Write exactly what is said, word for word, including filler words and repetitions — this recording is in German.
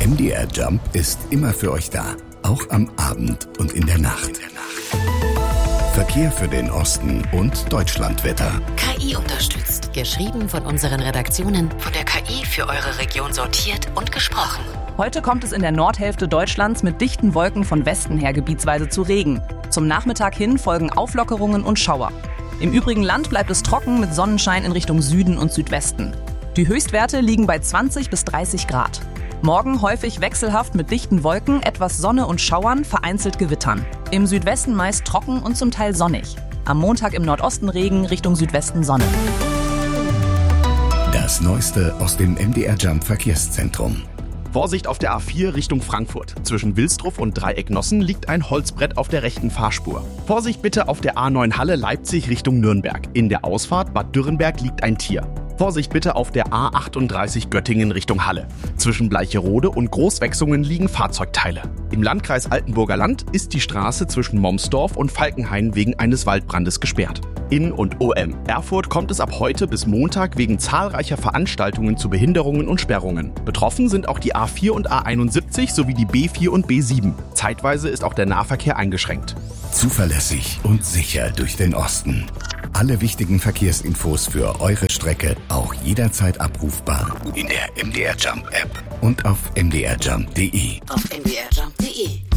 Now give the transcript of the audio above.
M D R Jump ist immer für euch da, auch am Abend und in der Nacht. Verkehr für den Osten und Deutschlandwetter. K I unterstützt. Geschrieben von unseren Redaktionen, von der K I für eure Region sortiert und gesprochen. Heute kommt es in der Nordhälfte Deutschlands mit dichten Wolken von Westen her gebietsweise zu Regen. Zum Nachmittag hin folgen Auflockerungen und Schauer. Im übrigen Land bleibt es trocken mit Sonnenschein in Richtung Süden und Südwesten. Die Höchstwerte liegen bei zwanzig bis dreißig Grad. Morgen häufig wechselhaft mit dichten Wolken, etwas Sonne und Schauern, vereinzelt Gewittern. Im Südwesten meist trocken und zum Teil sonnig. Am Montag im Nordosten Regen, Richtung Südwesten Sonne. Das Neueste aus dem M D R Jump Verkehrszentrum. Vorsicht auf der A vier Richtung Frankfurt. Zwischen Wilsdruff und Dreiecknossen liegt ein Holzbrett auf der rechten Fahrspur. Vorsicht bitte auf der A neun Halle Leipzig Richtung Nürnberg. In der Ausfahrt Bad Dürrenberg liegt ein Tier. Vorsicht bitte auf der A achtunddreißig Göttingen Richtung Halle. Zwischen Bleicherode und Großwechsungen liegen Fahrzeugteile. Im Landkreis Altenburger Land ist die Straße zwischen Momsdorf und Falkenhain wegen eines Waldbrandes gesperrt. In und O M. Erfurt kommt es ab heute bis Montag wegen zahlreicher Veranstaltungen zu Behinderungen und Sperrungen. Betroffen sind auch die A vier und A einundsiebzig sowie die B vier und B sieben. Zeitweise ist auch der Nahverkehr eingeschränkt. Zuverlässig und sicher durch den Osten. Alle wichtigen Verkehrsinfos für eure Strecke auch jederzeit abrufbar in der M D R Jump App und auf m d r jump punkt d e. Auf m d r jump punkt d e.